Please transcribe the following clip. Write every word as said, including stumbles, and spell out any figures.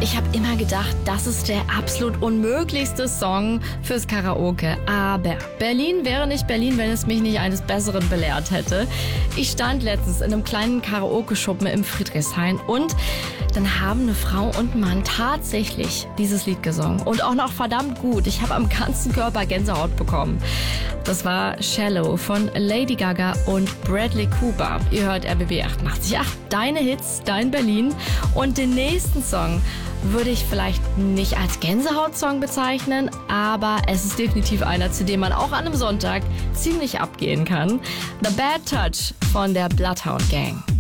Ich habe immer gedacht, das ist der absolut unmöglichste Song fürs Karaoke. Aber Berlin wäre nicht Berlin, wenn es mich nicht eines Besseren belehrt hätte. Ich stand letztens in einem kleinen Karaoke-Schuppen im Friedrichshain und dann haben eine Frau und ein Mann tatsächlich dieses Lied gesungen. Und auch noch verdammt gut. Ich habe am ganzen Körper Gänsehaut bekommen. Das war Shallow von Lady Gaga und Bradley Cooper. Ihr hört R B B achtundachtzig Komma acht. Deine Hits, dein Berlin. Und den nächsten Song würde ich vielleicht nicht als Gänsehaut-Song bezeichnen, aber es ist definitiv einer, zu dem man auch an einem Sonntag ziemlich abgehen kann. The Bad Touch von der Bloodhound Gang.